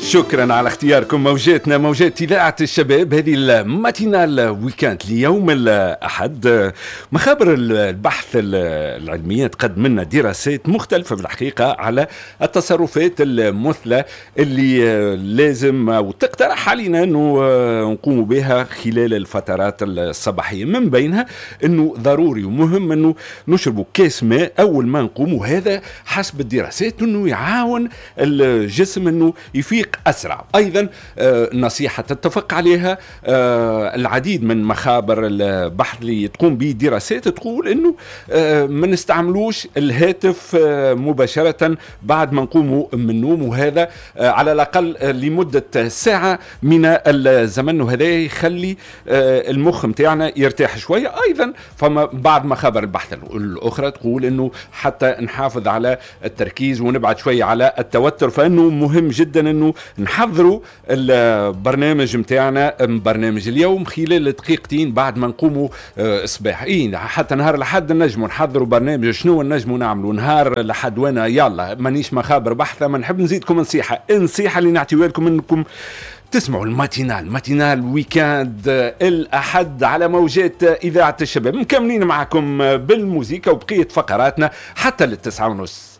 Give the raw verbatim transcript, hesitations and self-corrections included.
شكرا على اختياركم موجاتنا موجات إذاعة الشباب. هذه الماتينال ويكاند ليوم الأحد. مخابر البحث العلمية تقدم لنا دراسات مختلفة في الحقيقة على التصرفات المثلى اللي لازم وتقترح علينا أنه نقوم بها خلال الفترات الصباحية. من بينها أنه ضروري ومهم أنه نشربوا كاس ماء أول ما نقوم، وهذا حسب الدراسات أنه يعاون الجسم أنه يفيق أسرع. أيضا آه نصيحة تتفق عليها آه العديد من مخابر البحث اللي تقوم به دراسات تقول أنه آه ما نستعملوش الهاتف آه مباشرة بعد ما نقوموا من النوم، وهذا آه على الأقل آه لمدة ساعة من الزمن، وهذا يخلي آه المخ متاعنا يرتاح شوية. أيضا فما بعض مخابر البحث الأخرى تقول أنه حتى نحافظ على التركيز ونبعد شوية على التوتر، فإنه مهم جدا أنه نحضروا البرنامج متاعنا برنامج اليوم خلال دقيقتين بعد ما نقوموا صباحيين. حتى نهار الأحد نجموا نحضروا برنامج شنو نجموا نعملوا نهار الأحد، وانا يلا مانيش مخابر بحثة، ما نحب نزيدكم نصيحة النصيحة اللي نعطيها لكم انكم تسمعوا الماتينال ماتينال ويكاند الأحد على موجات إذاعة الشباب. مكملين معكم بالموسيقى وبقية فقراتنا حتى للتسعة ونص.